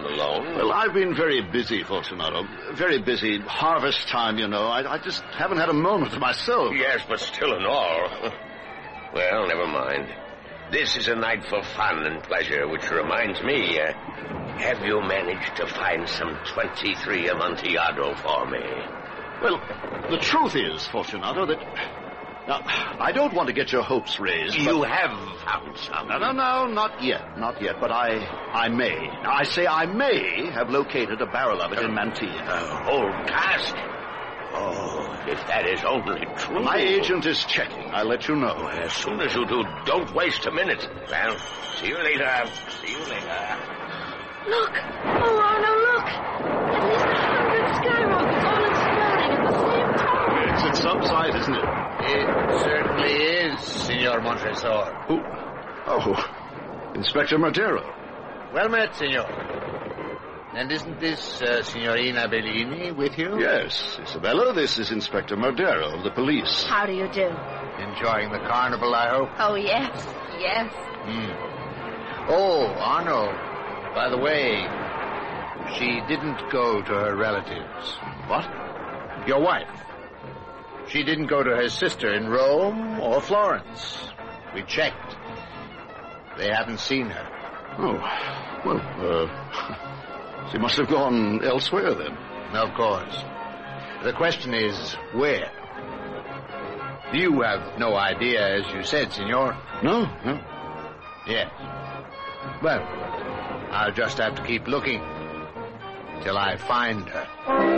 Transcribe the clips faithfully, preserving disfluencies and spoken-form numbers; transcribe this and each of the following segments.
alone. Well, I've been very busy, Fortunato. Very busy. Harvest time, you know. I, I just haven't had a moment to myself. Yes, but still and all. Well, never mind. This is a night for fun and pleasure, which reminds me, uh, have you managed to find some twenty-three Amontillado for me? Well, the truth is, Fortunato, that... Now, I don't want to get your hopes raised, You but... have found some. No, no, no, not yet, not yet, but I I may. Now, I say I may have located a barrel of it in Mantilla. A whole cask? Oh, if that is only true. My agent is checking. I'll let you know. As soon as you do, don't waste a minute. Well, see you later. See you later. Look! Oh, Arno, look! At least a hundred skyrockets all exploding at the same time. It's at some size, isn't it? It certainly is, Signor Montresor. Oh, oh, Inspector Madero. Well met, Signor. And isn't this uh, Signorina Bellini with you? Yes, Isabella, this is Inspector Madero of the police. How do you do? Enjoying the carnival, I hope? Oh, yes, yes. Hmm. Oh, Arno, by the way, she didn't go to her relatives. What? Your wife. She didn't go to her sister in Rome or Florence. We checked. They haven't seen her. Oh, well, uh, she must have gone elsewhere then. Of course. The question is, where? You have no idea, as you said, Signor. No, no. Yes. Well, I'll just have to keep looking till I find her.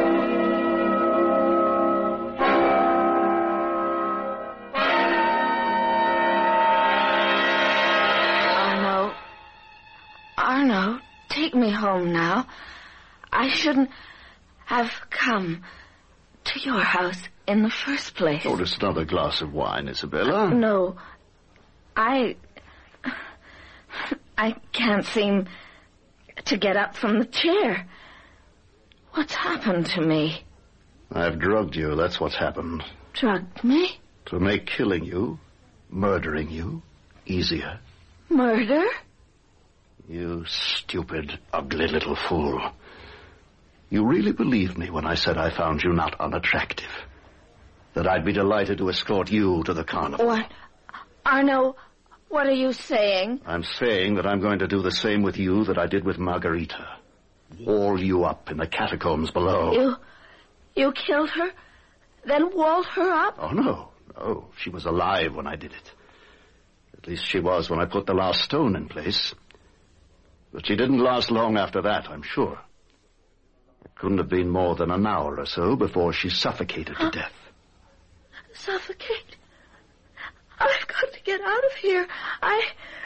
Arno. Arno, take me home now. I shouldn't have come to your house in the first place. Oh, just another glass of wine, Isabella. No. I... I can't seem to get up from the chair. What's happened to me? I've drugged you, that's what's happened. Drugged me? To make killing you, murdering you, easier. Murder? You stupid, ugly little fool. You really believed me when I said I found you not unattractive. That I'd be delighted to escort you to the carnival. What? Arno, what are you saying? I'm saying that I'm going to do the same with you that I did with Margarita. Wall you up in the catacombs below. You... you killed her? Then walled her up? Oh, no, no. She was alive when I did it. At least she was when I put the last stone in place. But she didn't last long after that, I'm sure. It couldn't have been more than an hour or so before she suffocated huh? to death. Suffocate? I've got to get out of here. I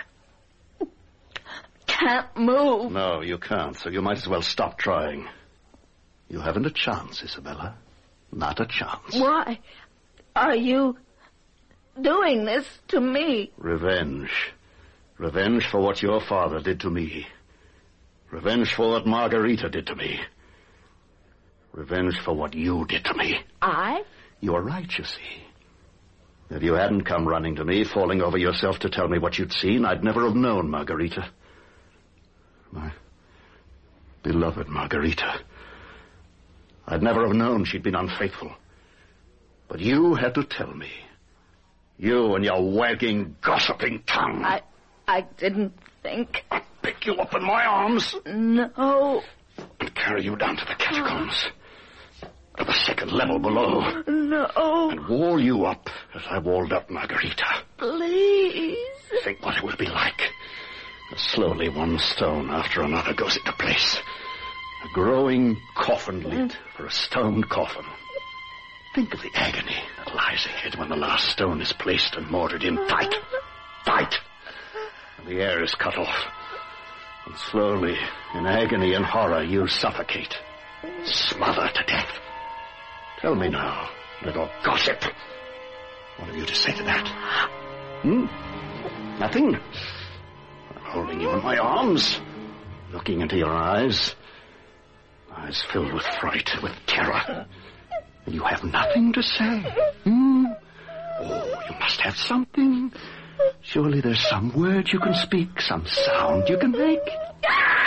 can't move. No, you can't, so you might as well stop trying. You haven't a chance, Isabella. Not a chance. Why are you doing this to me? Revenge. Revenge for what your father did to me. Revenge for what Margarita did to me. Revenge for what you did to me. I? You're right, you see. If you hadn't come running to me, falling over yourself to tell me what you'd seen, I'd never have known Margarita. My beloved Margarita. I'd never have known she'd been unfaithful. But you had to tell me. You and your wagging, gossiping tongue. I... I didn't think... I'll pick you up in my arms. No. And carry you down to the catacombs. To the second level below. No. And wall you up as I walled up Margarita. Please. Think what it would be like. As slowly one stone after another goes into place. A growing coffin lid for a stone coffin. Think of the agony that lies ahead when the last stone is placed and mortared in tight. Tight. And the air is cut off. And slowly, in agony and horror, you suffocate. Smother to death. Tell me now, little gossip. What have you to say to that? Hmm? Nothing? I'm holding you in my arms, looking into your eyes. Eyes filled with fright, with terror. And you have nothing to say. Hmm? Oh, you must have something. Surely there's some word you can speak, some sound you can make.